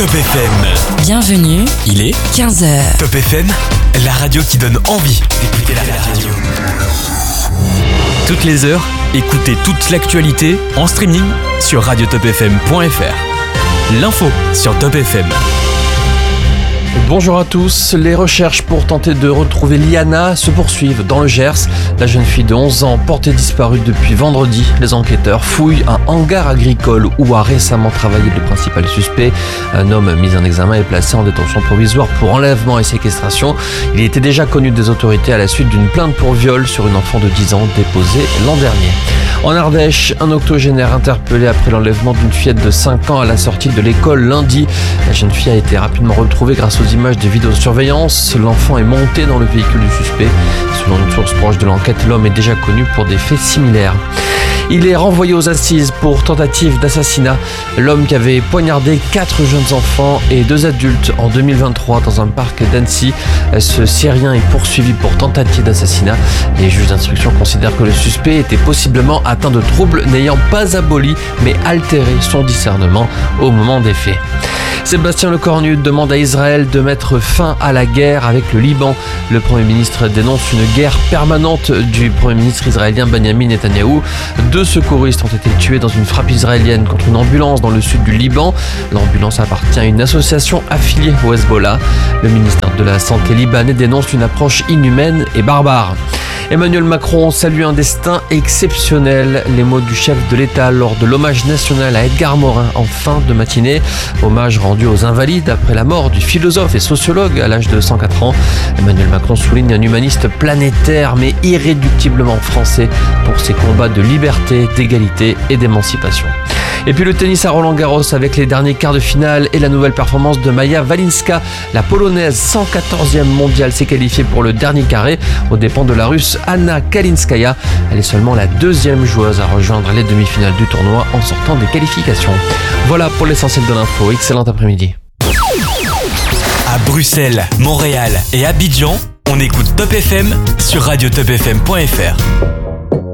Top FM. Bienvenue, Il est 15h. Top FM, la radio qui donne envie d'écouter la radio. Toutes les heures, écoutez toute l'actualité en streaming sur radiotopfm.fr. L'info sur Top FM. Bonjour à tous, les recherches pour tenter de retrouver Liana se poursuivent dans le Gers. La jeune fille de 11 ans portée disparue depuis vendredi. Les enquêteurs fouillent un hangar agricole où a récemment travaillé le principal suspect. Un homme mis en examen est placé en détention provisoire pour enlèvement et séquestration. Il était déjà connu des autorités à la suite d'une plainte pour viol sur une enfant de 10 ans déposée l'an dernier. En Ardèche, un octogénaire interpellé après l'enlèvement d'une fillette de 5 ans à la sortie de l'école lundi. La jeune fille a été rapidement retrouvée grâce aux images de vidéosurveillance. L'enfant est monté dans le véhicule du suspect. Selon une source proche de l'enquête, l'homme est déjà connu pour des faits similaires. Il est renvoyé aux assises pour tentative d'assassinat. L'homme qui avait poignardé 4 jeunes enfants et 2 adultes en 2023 dans un parc d'Annecy. Ce Syrien est poursuivi pour tentative d'assassinat. Les juges d'instruction considèrent que le suspect était possiblement atteint de troubles n'ayant pas aboli mais altéré son discernement au moment des faits. Sébastien Lecornu demande à Israël de mettre fin à la guerre avec le Liban. Le Premier ministre dénonce une guerre permanente du Premier ministre israélien Benjamin Netanyahou. 2 secouristes ont été tués dans une frappe israélienne contre une ambulance dans le sud du Liban. L'ambulance appartient à une association affiliée au Hezbollah. Le ministère de la Santé libanais dénonce une approche inhumaine et barbare. Emmanuel Macron salue un destin exceptionnel. Les mots du chef de l'État lors de l'hommage national à Edgar Morin en fin de matinée. Hommage rendu aux invalides après la mort du philosophe et sociologue à l'âge de 104 ans. Emmanuel Macron souligne un humaniste planétaire mais irréductiblement français pour ses combats de liberté, d'égalité et d'émancipation. Et puis le tennis à Roland-Garros avec les derniers quarts de finale et la nouvelle performance de Maja Walinska. La polonaise 114e mondiale s'est qualifiée pour le dernier carré aux dépens de la russe Anna Kalinskaya. Elle est seulement la 2e joueuse à rejoindre les demi-finales du tournoi en sortant des qualifications. Voilà pour l'essentiel de l'info. Excellent après-midi. À Bruxelles, Montréal et Abidjan, on écoute Top FM sur radiotopfm.fr.